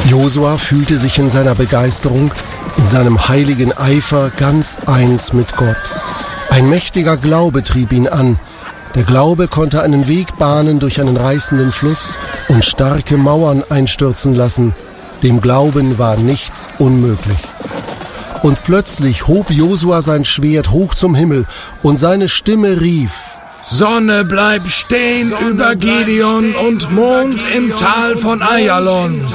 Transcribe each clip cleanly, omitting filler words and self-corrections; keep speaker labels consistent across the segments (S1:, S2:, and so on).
S1: Josua fühlte sich in seiner Begeisterung, in seinem heiligen Eifer ganz eins mit Gott. Ein mächtiger Glaube trieb ihn an. Der Glaube konnte einen Weg bahnen durch einen reißenden Fluss und starke Mauern einstürzen lassen. Dem Glauben war nichts unmöglich. Und plötzlich hob Josua sein Schwert hoch zum Himmel und seine Stimme rief:
S2: Sonne, bleib stehen über Gideon und Mond im Tal von Ayalon.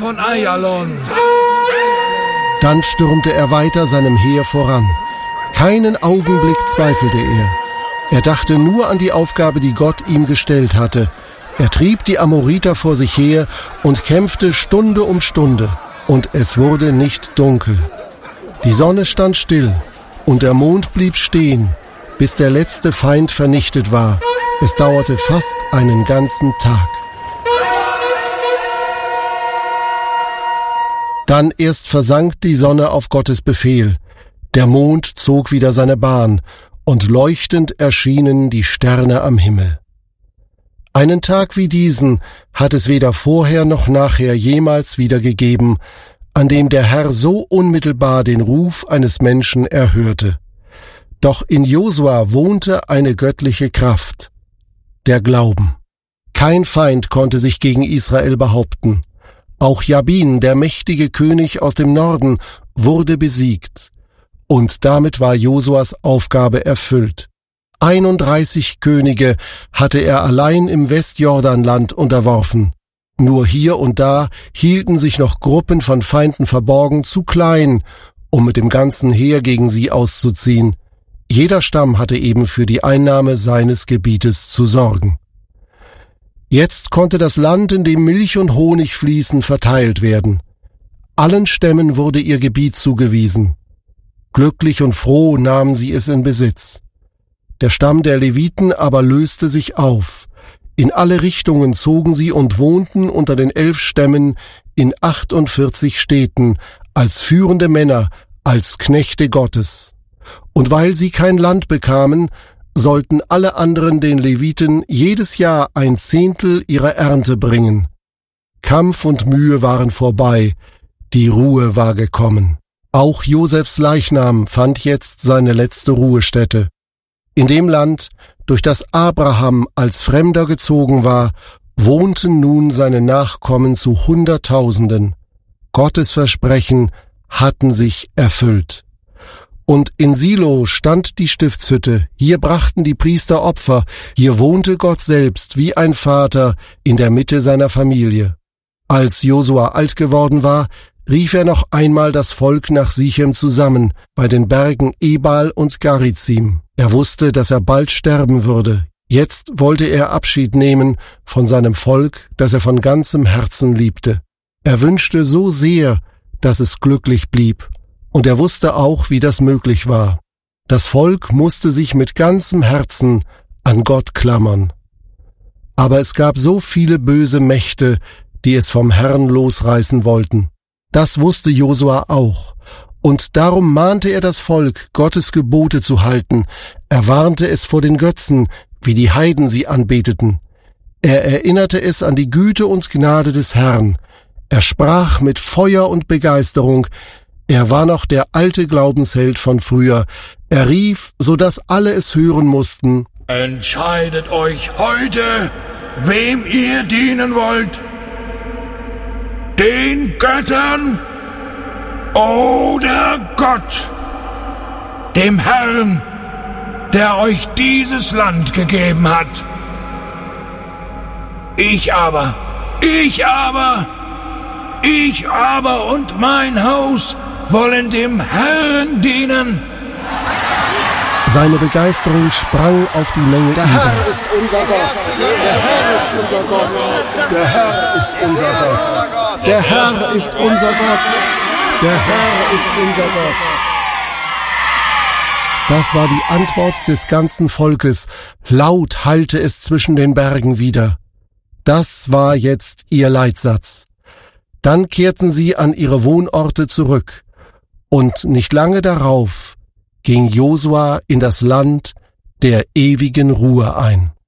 S1: Dann stürmte er weiter seinem Heer voran. Keinen Augenblick zweifelte er. Er dachte nur an die Aufgabe, die Gott ihm gestellt hatte. Er trieb die Amoriter vor sich her und kämpfte Stunde um Stunde. Und es wurde nicht dunkel. Die Sonne stand still und der Mond blieb stehen, bis der letzte Feind vernichtet war. Es dauerte fast einen ganzen Tag. Dann erst versank die Sonne auf Gottes Befehl. Der Mond zog wieder seine Bahn und leuchtend erschienen die Sterne am Himmel. Einen Tag wie diesen hat es weder vorher noch nachher jemals wieder gegeben, an dem der Herr so unmittelbar den Ruf eines Menschen erhörte. Doch in Josua wohnte eine göttliche Kraft, der Glauben. Kein Feind konnte sich gegen Israel behaupten. Auch Jabin, der mächtige König aus dem Norden, wurde besiegt. Und damit war Josuas Aufgabe erfüllt. 31 Könige hatte er allein im Westjordanland unterworfen. Nur hier und da hielten sich noch Gruppen von Feinden verborgen, zu klein, um mit dem ganzen Heer gegen sie auszuziehen. Jeder Stamm hatte eben für die Einnahme seines Gebietes zu sorgen. Jetzt konnte das Land, in dem Milch und Honig fließen, verteilt werden. Allen Stämmen wurde ihr Gebiet zugewiesen. Glücklich und froh nahmen sie es in Besitz. Der Stamm der Leviten aber löste sich auf. In alle Richtungen zogen sie und wohnten unter den 11 Stämmen in 48 Städten, als führende Männer, als Knechte Gottes. Und weil sie kein Land bekamen, sollten alle anderen den Leviten jedes Jahr 1/10 ihrer Ernte bringen. Kampf und Mühe waren vorbei, die Ruhe war gekommen. Auch Josefs Leichnam fand jetzt seine letzte Ruhestätte. In dem Land, durch das Abraham als Fremder gezogen war, wohnten nun seine Nachkommen zu Hunderttausenden. Gottes Versprechen hatten sich erfüllt. Und in Silo stand die Stiftshütte, hier brachten die Priester Opfer, hier wohnte Gott selbst wie ein Vater in der Mitte seiner Familie. Als Josua alt geworden war, rief er noch einmal das Volk nach Sichem zusammen, bei den Bergen Ebal und Garizim. Er wusste, dass er bald sterben würde. Jetzt wollte er Abschied nehmen von seinem Volk, das er von ganzem Herzen liebte. Er wünschte so sehr, dass es glücklich blieb. Und er wusste auch, wie das möglich war. Das Volk musste sich mit ganzem Herzen an Gott klammern. Aber es gab so viele böse Mächte, die es vom Herrn losreißen wollten. Das wusste Josua auch. Und darum mahnte er das Volk, Gottes Gebote zu halten. Er warnte es vor den Götzen, wie die Heiden sie anbeteten. Er erinnerte es an die Güte und Gnade des Herrn. Er sprach mit Feuer und Begeisterung. Er war noch der alte Glaubensheld von früher. Er rief, so dass alle es hören mussten:
S2: Entscheidet euch heute, wem ihr dienen wollt. Den Göttern oder Gott, dem Herrn, der euch dieses Land gegeben hat. Ich aber und mein Haus wollen dem Herrn dienen.
S1: Seine Begeisterung sprang auf die Menge
S3: Der Herr ist unser Gott. Der Herr ist unser Gott. Der Herr ist unser Gott. Der Herr ist unser Gott. Der Herr ist unser Gott.
S1: Das war die Antwort des ganzen Volkes. Laut hallte es zwischen den Bergen wieder. Das war jetzt ihr Leitsatz. Dann kehrten sie an ihre Wohnorte zurück. Und nicht lange darauf ging Josua in das Land der ewigen Ruhe ein.